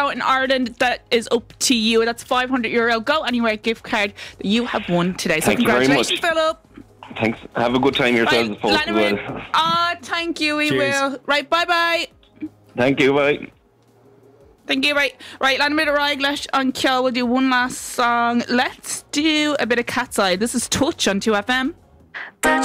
show in Ireland, that is up to you. That's €500 Go Anywhere gift card that you have won today. So Thank you very congratulations, much. Philip. Thanks. Have a good time yourselves, folks, as well. Thank you, we Cheers. will. Right, bye-bye. Thank you, bye. Thank you, right. Lanimid Raiglesh and Kyo will do one last song. Let's do a bit of Cat's Eye. This is Touch on 2FM.